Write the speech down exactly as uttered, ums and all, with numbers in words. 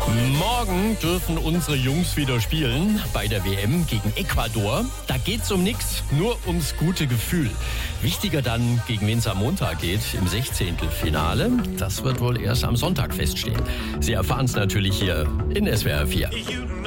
Morgen dürfen unsere Jungs wieder spielen bei der W M gegen Ecuador. Da geht's um nichts, nur ums gute Gefühl. Wichtiger dann, gegen wen es am Montag geht, im Sechzehntelfinale. Das wird wohl erst am Sonntag feststehen. Sie erfahren es natürlich hier in S W R vier.